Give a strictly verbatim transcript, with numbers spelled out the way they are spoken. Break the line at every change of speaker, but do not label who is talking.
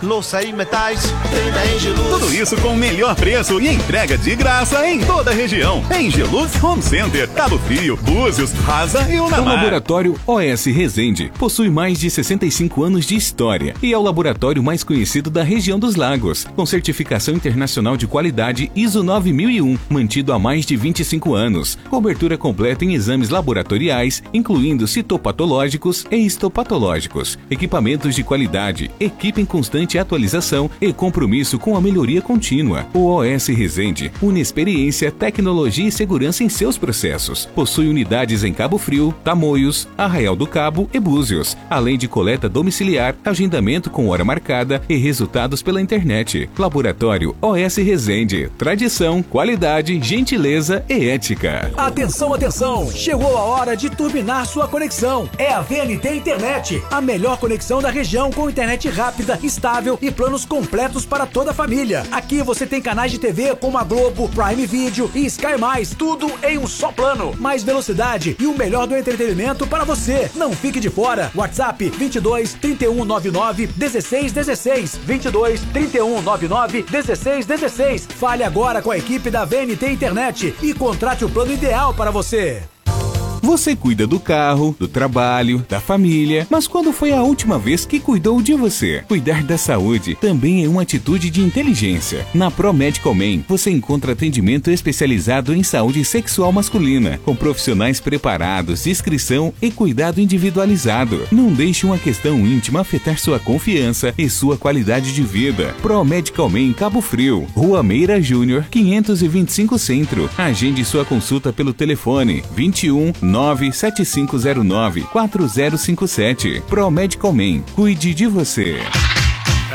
Louça e metais, tem na Engeluz.
Tudo isso com o melhor preço e entrega de graça em toda a região. Engeluz Home Center, Cabo Frio, Búzios, Rasa e Unamar.
O Laboratório O S Resende possui mais de sessenta e cinco anos de história e é o laboratório mais conhecido da região dos lagos, com certificação internacional de qualidade I S O nove mil e um, mantido há mais de vinte e cinco anos. Cobertura completa em exames laboratoriais, incluindo citopatológicos e histopatológicos. Equipamentos de qualidade, equipe em constante atualização e compromisso com a melhoria contínua. O O S Resende une experiência, tecnologia e segurança em seus processos. Possui unidades em Cabo Frio, Tamoios, Arraial do Cabo e Búzios, além de coleta domiciliar, agendamento com hora marcada e resultados pela internet. Laboratório O S Resende. Tradição, qualidade, gentileza e ética.
Atenção, atenção! Chegou a hora de turbinar sua conexão. É a V N T Internet, a melhor conexão da região com internet rápida, estável e planos completos para toda a família. Aqui você tem canais de T V como a Globo, Prime Video e Sky Mais, tudo em um só plano. Mais velocidade e o melhor do entretenimento para você. Não fique de fora. WhatsApp vinte e dois, trinta e um, noventa e nove, dezesseis dezesseis. vinte e dois, trinta e um, noventa e nove, dezesseis dezesseis. Fale agora com a equipe da V N T Internet e contrate o plano ideal para você.
Você cuida do carro, do trabalho, da família, mas quando foi a última vez que cuidou de você? Cuidar da saúde também é uma atitude de inteligência. Na Pro Medical Man, você encontra atendimento especializado em saúde sexual masculina, com profissionais preparados, inscrição e cuidado individualizado. Não deixe uma questão íntima afetar sua confiança e sua qualidade de vida. Pro Medical Man Cabo Frio, Rua Meira Júnior, quinhentos e vinte e cinco Centro. Agende sua consulta pelo telefone vinte e um, nove sete cinco zero nove, quatro zero cinco sete. Pro Medical Man, cuide de você.